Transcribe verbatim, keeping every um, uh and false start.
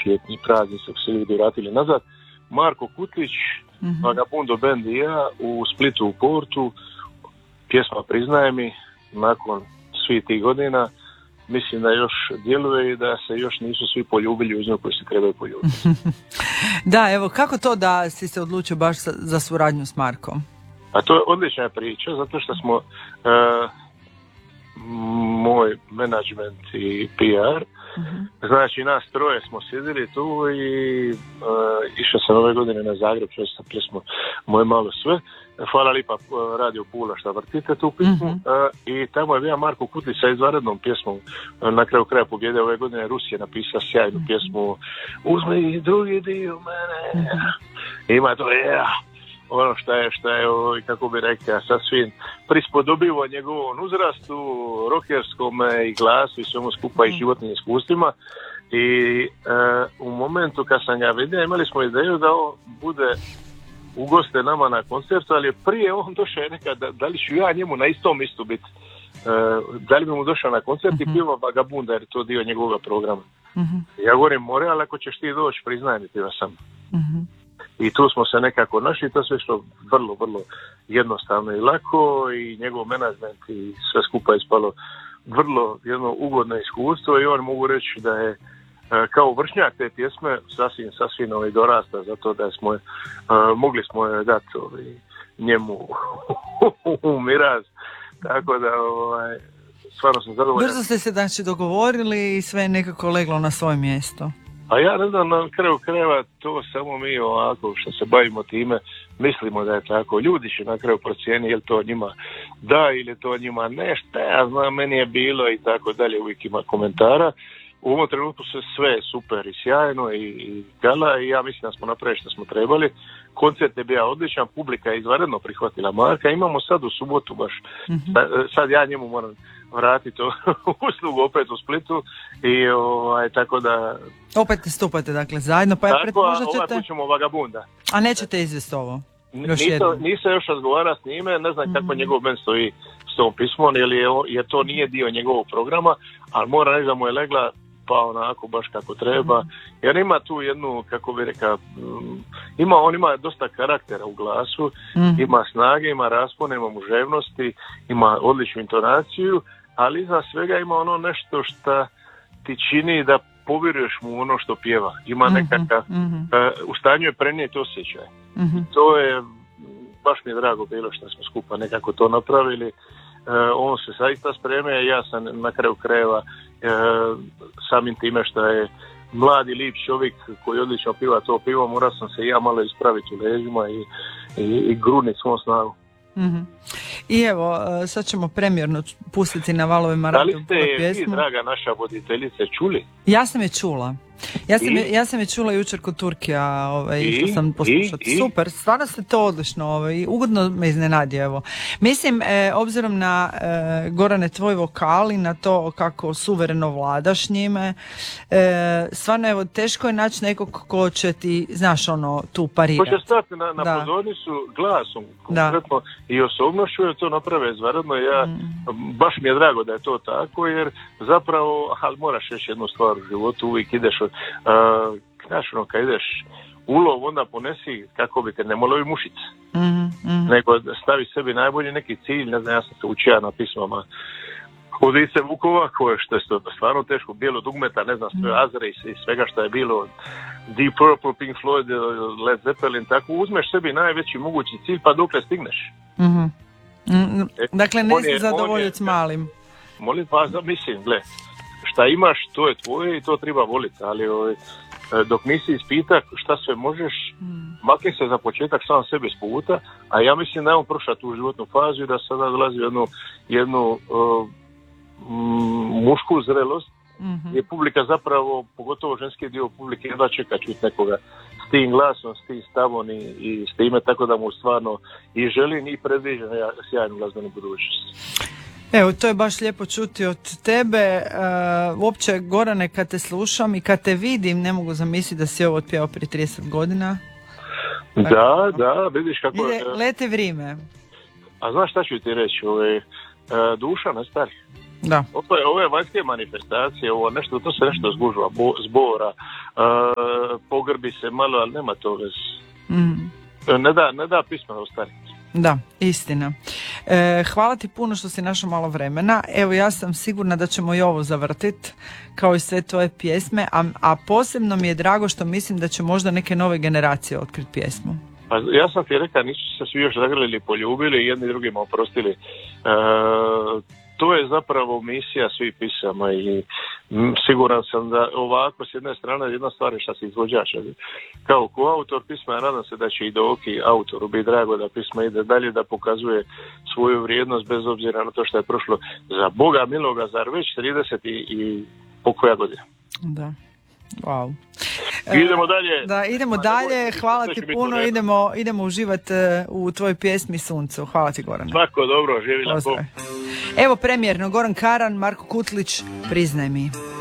ljetni praznici su se ljudi vratili nazad. Marko Kutlić, mm-hmm. Vagabundo band i ja u Splitu u Portu, pjesma Priznaje mi, nakon svih tih godina, mislim da još djeluje i da se još nisu svi poljubili uz nju koji se trebaju poljubiti. Da, evo, kako to da si se odlučio baš za suradnju s Markom? A to je odlična priča, zato što smo uh, moj menadžment i P R, uh-huh. znači nas troje smo sjedili tu i uh, išao sam ove godine na Zagreb, što sam pjesmu Moje malo sve. Hvala lipa uh, Radio Pula što vrtite tu pjesmu. Uh-huh. Uh, i tamo je bio Marko Kutlić sa izvanrednom pjesmom. Uh, na kraju kraja pobjede ove godine Rus je napisao sjajnu uh-huh. pjesmu Uzmi drugi dio mene. Uh-huh. Ima to, ja. Ono što je, što je, kako bi rekao, sasvim prispodobivo njegovom uzrastu, rokerskome i glasu i svemu skupa i životnim iskustvima. I e, u momentu kad sam ga vidio, imali smo ideju da on bude ugoste nama na koncertu, ali je prije on došao nekad, da, da li ću ja njemu na istom istu biti. E, da li bi mu došao na koncert uh-huh. i pjeva Vagabunda, jer je to dio njegovog programa. Uh-huh. Ja govorim, more, ali ako ćeš ti doći, priznaj mi ti vas sam. Uh-huh. I tu smo se nekako našli, to sve što vrlo, vrlo jednostavno i lako i njegov menadžment i sve skupa je ispalo vrlo jedno ugodno iskustvo i on mogu reći da je kao vršnjak te pjesme sasvim, sasvim ovaj, dorasta zato da smo uh, mogli smo je dati ovaj, njemu u miraz, tako da ovaj, stvarno sam zadovoljan. Brzo ste se znači dogovorili i sve je nekako leglo na svoje mjesto. A ja ne znam, na kraju krajeva to samo mi ovako što se bavimo time, mislimo da je tako. Ljudi će na kraju procijeni je li to njima da ili to njima ne, šta ja znam, meni je bilo i tako dalje, uvijek ima komentara. U ovom trenutku se sve super i sjajno i, i gala i ja mislim da smo napravili što smo trebali. Koncert je bio odličan, publika je izvanredno prihvatila Marka. Imamo sad u subotu baš, mm-hmm. sad ja njemu moram vratiti uslugu opet u Splitu i ovaj, tako da... Opet stupate dakle zajedno, pa ja pretpostavljam ćete... Tako, ovaj put ćemo Vagabunda. A nećete izvesti ovo? Nisam još razgovara s njime, ne znam mm-hmm. kako njegov ben stoji s tom pismom, jer je, jer to nije dio njegovog programa, ali moram reći da mu je legla pa onako baš kako treba, jer ima tu jednu, kako bi rekao, ima, on ima dosta karaktera u glasu, mm. ima snage, ima raspone, ima muževnosti, ima odličnu intonaciju, ali iza svega ima ono nešto što ti čini da povjeruješ mu ono što pjeva. Ima nekakav, mm-hmm. uh, u stanju je prenijeti osjećaj. Mm-hmm. To je, baš mi je drago bilo što smo skupa nekako to napravili. Uh, on se zaista spremio, ja sam na kraju krajeva uh, samim time što je mladi, lijep čovjek koji odlično piva to pivo, morao sam se ja malo ispraviti u leđima i, i, i gruniti svom snagu. Mm-hmm. I evo, sad ćemo premjerno pustiti na valovima radio pjesmu. Da li ste vi, draga naša voditeljice, čuli? Ja sam je čula. Ja sam, je, ja sam je čula jučer kod Turkija, ovaj, I, što sam poslušati. I, Super, stvarno ste to odlično, ovaj, ugodno me iznenadio, evo. Mislim, e, obzirom na e, Gorane tvoj vokal i na to kako suvereno vladaš njime, e, stvarno, evo, teško je naći nekog ko će ti, znaš, ono, tu parirati. Ko će stati na, na pozornicu glasom, konkretno, i osobnošću, jer to naprave izvanredno. Ja, mm. baš mi je drago da je to tako, jer zapravo, ali moraš reći jednu stvar u životu, uvijek ideš od Uh, znaš ono, kad ideš u lov, onda ponesi kako bi te ne molovi mušice, mm-hmm, mm-hmm. nego stavi sebi najbolji neki cilj. Ne znam, ja sam se učio na pismama od Ice Vukova, koje što je stvarno teško, Bijelo dugmeta, ne znam, sve Azre i svega što je bilo, Deep Purple, Pink Floyd, Led Zeppelin, tako uzmeš sebi najveći mogući cilj pa dokle stigneš. Mm-hmm. Mm-hmm. E, dakle, ne si zadovoljiti s malim. Molim, pa mislim, gle, šta imaš, to je tvoje i to treba voliti, ali ovaj, dok nisi ispita šta sve možeš, mm. makni se za početak sam sebe s puta, a ja mislim da je on prošao tu životnu fazu i da sada dolazi jednu, jednu uh, mušku zrelost, mm-hmm. gdje publika zapravo, pogotovo ženski dio publike, jedva čeka čuti nekoga s tim glasom, s tim stavom i, i s time, tako da mu stvarno i želim i predviđam sjajnu glazbenu budućnost. Evo, to je baš lijepo čuti od tebe. Uh, uopće, Gorane, kad te slušam i kad te vidim, ne mogu zamisliti da si ovo otpjevao prije trideset godina. Da, da, vidiš kako... Ide, lete vrijeme. A znaš šta ću ti reći? Ove, uh, duša ne stari. Da. Ove, ove vanjske manifestacije, ovo nešto, to se nešto zgužva, bo, zbora, uh, pogrbi se malo, ali nema to vez. Mm. Ne da, ne da pismeno ostaviti. Da, istina. E, hvala ti puno što si našao malo vremena. Evo, ja sam sigurna da ćemo i ovo zavrtiti, kao i sve tvoje pjesme, a, a posebno mi je drago što mislim da će možda neke nove generacije otkriti pjesmu. Pa ja sam ti rekao, nisu se svi još zagrlili, poljubili i jedni drugima oprostili. E, to je zapravo misija svih pisama i m, siguran sam da ovako s jedne strane jedna stvar je što si izvođač. Kao ko autor pisma, ja nadam se da će i Doki autoru biti drago da pisma ide dalje, da pokazuje svoju vrijednost bez obzira na to što je prošlo za Boga miloga, zar već trideset i, i pokoja godina. Da. Wow. Idemo dalje. Da, idemo dalje. Hvala ti puno. Idemo, idemo uživati u tvojoj pjesmi Suncu. Hvala ti, Gorane. Svako dobro, živi na. Evo premijerno, Goran Karan, Marko Kutlić, Priznaj mi.